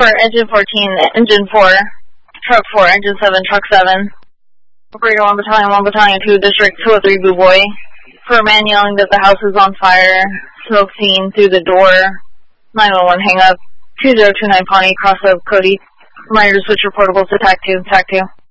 For engine 14, engine 4, truck 4, engine 7, truck 7. Operator 1 Battalion 2, District 203, Blue Boy. For a man yelling that the house is on fire, smoke seen through the door. 911 hang up. 2029 Pawnee, cross up Cody. Reminder to switch reportables to TAC 2, TAC 2.